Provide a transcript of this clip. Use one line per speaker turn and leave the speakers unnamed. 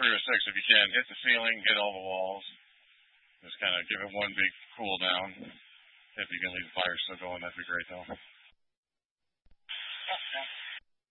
3 or 6 if you can. Hit the ceiling, hit all the walls. Just kind of give it one big cool down. If you can leave the fire still going, that'd be great though.